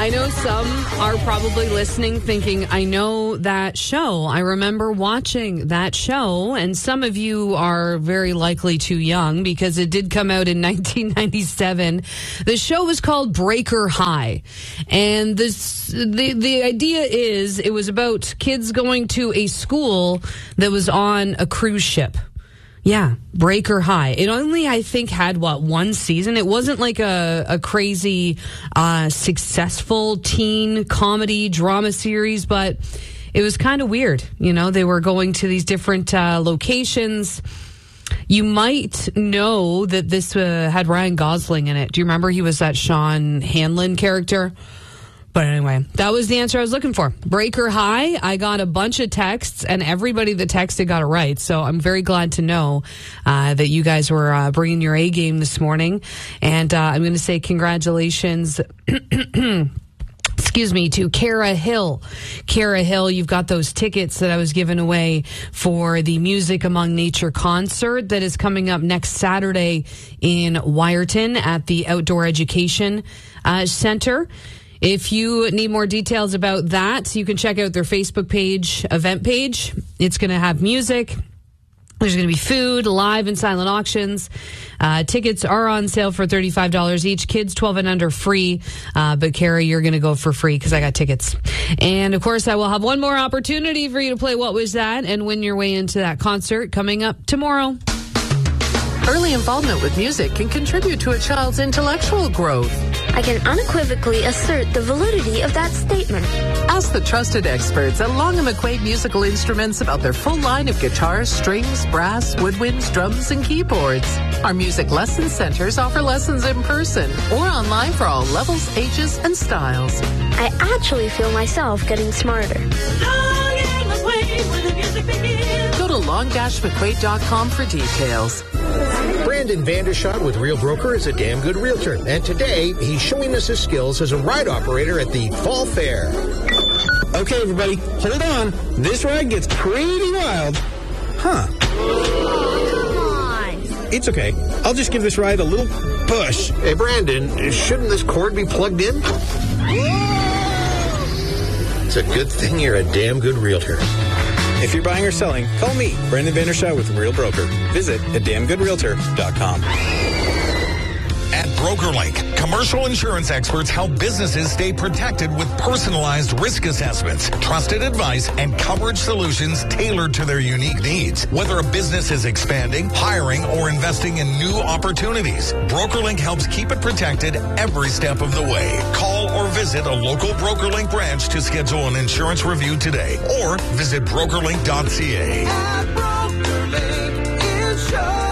I know some are probably listening thinking, I know that show. I remember watching that show. And some of you are very likely too young because it did come out in 1997. The show was called Breaker High. And the idea is it was about kids going to a school that was on a cruise ship. Yeah, Breaker High. It only, I think, had, one season? It wasn't like a crazy, successful teen comedy drama series, but it was kind of weird. You know, they were going to these different locations. You might know that this had Ryan Gosling in it. Do you remember he was that Sean Hanlon character? But anyway, that was the answer I was looking for. Breaker High. I got a bunch of texts, and everybody that texted got it right. So I'm very glad to know that you guys were bringing your A game this morning. And I'm going to say congratulations. Excuse me, to Kara Hill. Kara Hill, you've got those tickets that I was giving away for the Music Among Nature concert that is coming up next Saturday in Wyerton at the Outdoor Education Center. If you need more details about that, you can check out their Facebook page, event page. It's going to have music. There's going to be food, live and silent auctions. Tickets are on sale for $35 each. Kids 12 and under free. But Carrie, you're going to go for free because I got tickets. And of course, I will have one more opportunity for you to play What Was That and win your way into that concert coming up tomorrow. Early involvement with music can contribute to a child's intellectual growth. I can unequivocally assert the validity of that statement. Ask the trusted experts at Long & McQuaid Musical Instruments about their full line of guitars, strings, brass, woodwinds, drums, and keyboards. Our music lesson centers offer lessons in person or online for all levels, ages, and styles. I actually feel myself getting smarter. Long & McQuaid, where the music begins. Go to long-mcquaid.com for details. Brandon Vandershot with Real Broker is a damn good realtor, and today he's showing us his skills as a ride operator at the Fall Fair. Okay, everybody, hold on. This ride gets pretty wild. Huh. Oh, come on. It's okay. I'll just give this ride a little push. Hey, Brandon, shouldn't this cord be plugged in? It's a good thing you're a damn good realtor. If you're buying or selling, call me, Brandon Vandershot with Real Broker. Visit at damngoodrealtor.com. At BrokerLink, commercial insurance experts help businesses stay protected with personalized risk assessments, trusted advice, and coverage solutions tailored to their unique needs. Whether a business is expanding, hiring, or investing in new opportunities, BrokerLink helps keep it protected every step of the way. Call or visit a local BrokerLink branch to schedule an insurance review today, or visit brokerlink.ca. At BrokerLink Insurance.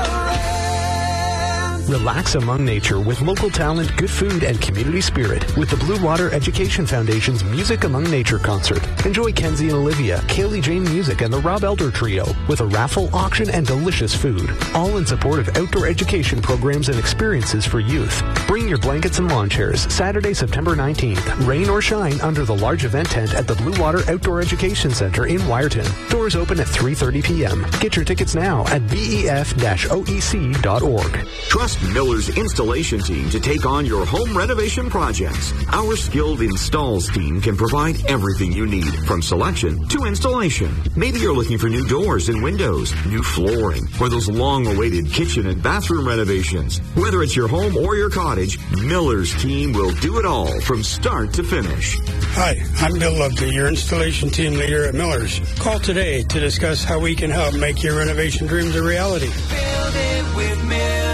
Relax among nature with local talent, good food, and community spirit with the Blue Water Education Foundation's Music Among Nature concert. Enjoy Kenzie and Olivia, Kaylee Jane Music, and the Rob Elder Trio with a raffle, auction, and delicious food. All in support of outdoor education programs and experiences for youth. Bring your blankets and lawn chairs Saturday, September 19th. Rain or shine under the large event tent at the Blue Water Outdoor Education Center in Wyerton. Doors open at 3:30 p.m. Get your tickets now at bef-oec.org. Trust Miller's installation team to take on your home renovation projects. Our skilled installs team can provide everything you need, from selection to installation. Maybe you're looking for new doors and windows, new flooring, or those long-awaited kitchen and bathroom renovations. Whether it's your home or your cottage, Miller's team will do it all from start to finish. Hi, I'm Bill Loveday, your installation team leader at Miller's. Call today to discuss how we can help make your renovation dreams a reality. Build it with Miller.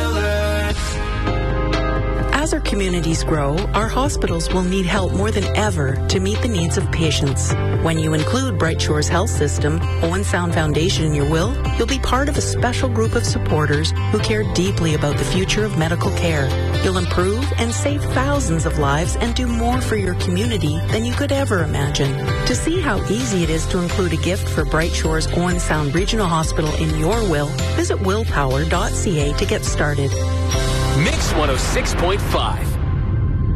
As our communities grow, our hospitals will need help more than ever to meet the needs of patients. When you include Bright Shores Health System, Owen Sound Foundation in your will, you'll be part of a special group of supporters who care deeply about the future of medical care. You'll improve and save thousands of lives and do more for your community than you could ever imagine. To see how easy it is to include a gift for Bright Shores Owen Sound Regional Hospital in your will, visit willpower.ca to get started. Mix 106.5.